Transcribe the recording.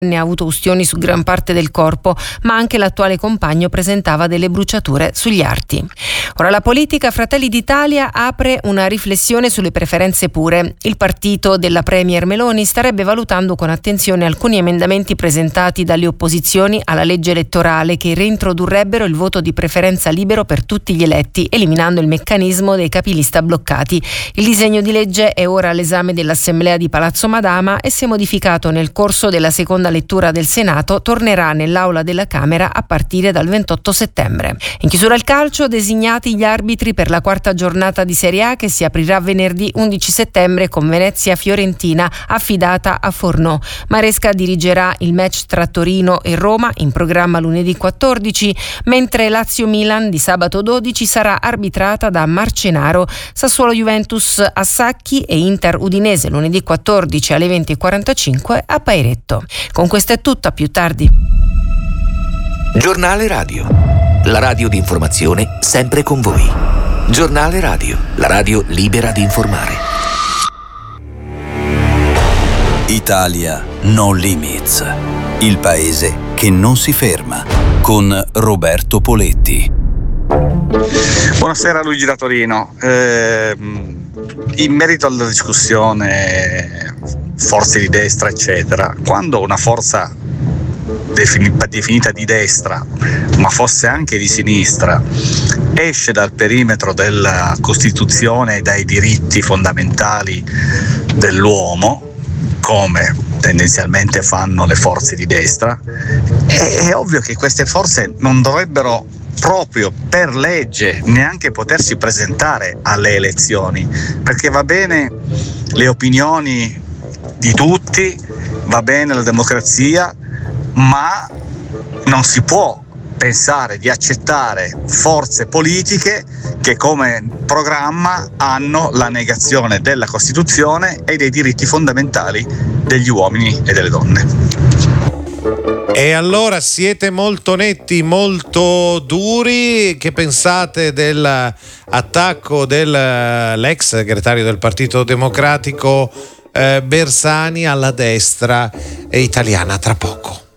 Ne ha avuto ustioni su gran parte del corpo, ma anche l'attuale compagno presentava delle bruciature sugli arti. Ora la politica. Fratelli d'Italia apre una riflessione sulle preferenze pure. Il partito della Premier Meloni starebbe valutando con attenzione alcuni emendamenti presentati dalle opposizioni alla legge elettorale che reintrodurrebbero il voto di preferenza libero per tutti gli eletti, eliminando il meccanismo dei capilista bloccati. Il disegno di legge è ora all'esame dell'Assemblea di Palazzo Madama e, se modificato nel corso della seconda lettura del Senato, tornerà nell'aula della Camera a partire dal 28 settembre. In chiusura al calcio, designati gli arbitri per la quarta giornata di Serie A che si aprirà venerdì 11 settembre con Venezia-Fiorentina affidata a Fornò. Maresca dirigerà il match tra Torino e Roma, in programma lunedì 14, mentre Lazio-Milan di sabato 12 sarà arbitrata da Marcenaro. Sassuolo-Juventus a Sacchi e Inter-Udinese lunedì 14 alle 20:45 a Pairetto. Con questo è tutto, a più tardi. Giornale Radio, la radio di informazione sempre con voi. Giornale Radio, la radio libera di informare. Italia No Limits, il paese che non si ferma, con Roberto Poletti. Buonasera, Luigi da Torino. In merito alla discussione forze di destra eccetera, quando una forza definita di destra, ma fosse anche di sinistra, esce dal perimetro della Costituzione e dai diritti fondamentali dell'uomo, come tendenzialmente fanno le forze di destra, è ovvio che queste forze non dovrebbero proprio per legge neanche potersi presentare alle elezioni, perché va bene le opinioni di tutti, va bene la democrazia, ma non si può pensare di accettare forze politiche che come programma hanno la negazione della Costituzione e dei diritti fondamentali degli uomini e delle donne. E allora siete molto netti, molto duri. Che pensate dell'attacco dell'ex segretario del Partito Democratico Bersani alla destra italiana? Tra poco.